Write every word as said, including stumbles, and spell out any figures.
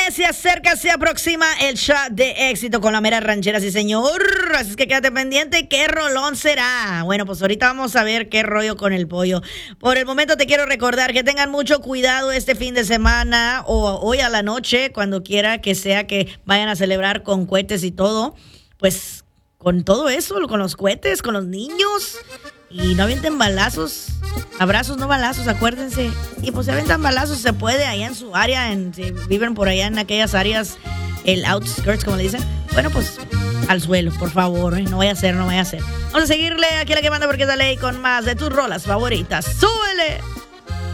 se acerca, se aproxima el shot de éxito con la mera ranchera, sí señor. Así es que quédate pendiente, ¿qué rolón será? Bueno, pues ahorita vamos a ver qué rollo con el pollo. Por el momento te quiero recordar que tengan mucho cuidado este fin de semana o hoy a la noche, cuando quiera que sea que vayan a celebrar con cohetes y todo. Pues con todo eso, con los cohetes, con los niños. Y no avienten balazos. Abrazos, no balazos, acuérdense. Y pues si avientan balazos, se puede allá en su área, en, si viven por allá en aquellas áreas, el outskirts, como le dicen. Bueno, pues al suelo, por favor, ¿eh? No vaya a ser, no vaya a ser. Vamos a seguirle aquí a La Que Manda, porque es la ley, con más de tus rolas favoritas. ¡Súbele!